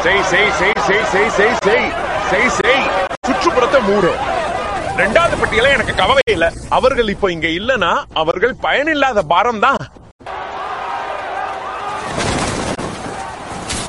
செய் செய் செய் செய் செய் செய் செய் செய் செய். சுற்றுப்புறத்தை மூடு. ரெண்டாவது பட்டியல எனக்கு கவலை இல்ல. அவர்கள் இப்ப இங்க இல்லனா அவர்கள் பயனில்லாத பாரம் தான்.